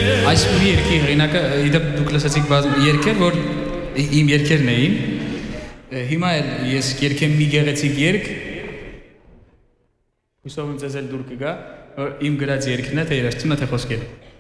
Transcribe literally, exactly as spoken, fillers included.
Այս մի երկի հեղինակը իդեպ դուք լսեցիք բազմ երկեր, որ իմ երկերն էին։ Հիմա էլ ես երկեմ մի գեղեցիկ երկ, հուսով եմ ձեզ էլ դուր կգա, որ իմ գրած երկրն է, թե երաշտում է, թե խոսքերը։